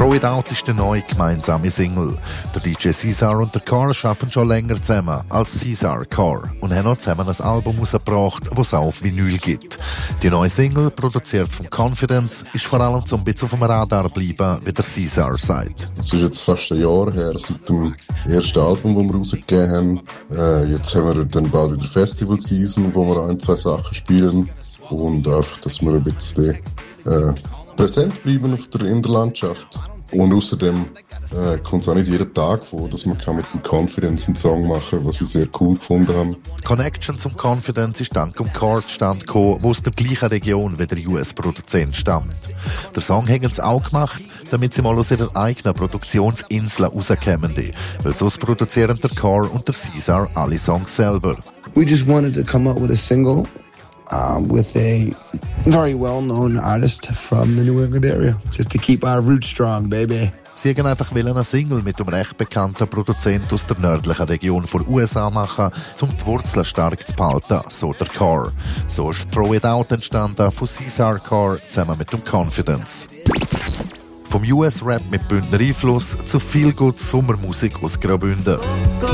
«Throw It Out» ist der neue gemeinsame Single. Der DJ Caesar und der Car arbeiten schon länger zusammen als Caesar Car und haben auch zusammen ein Album herausgebracht, das es auch auf Vinyl gibt. Die neue Single, produziert von Confidence, ist vor allem so ein bisschen auf dem Radar geblieben, wie der Caesar sagt. Es ist jetzt fast ein Jahr her, seit dem ersten Album, das wir rausgegeben haben. Jetzt haben wir dann bald wieder Festival-Season, wo wir 1, 2 Sachen spielen und einfach, dass wir ein bisschen präsent bleiben in der Landschaft. Und außerdem kommt es auch nicht jeden Tag vor, dass man mit dem Confidence einen Song machen kann, was ich sehr cool gefunden habe. Die Connection zum Confidence ist dank dem Car zustande gekommen, wo aus der gleichen Region wie der US-Produzent stammt. Der Song haben sie auch gemacht, damit sie mal aus ihrer eigenen Produktionsinsel rauskommen. Weil sonst produzieren der Car und der Caesar alle Songs selber. We just wanted to come up with a single with a very well-known artist from the New England area, just to keep our roots strong, baby. Sie wollten einfach eine Single mit einem recht bekannten Produzent aus der nördlichen Region der USA machen, um die Wurzeln stark zu behalten, so der Car. So ist «Throw It Out» entstanden von Caesar Car zusammen mit dem Confidence. Vom US-Rap mit Bündner Einfluss zu Feel-Good Sommermusik aus Graubünden.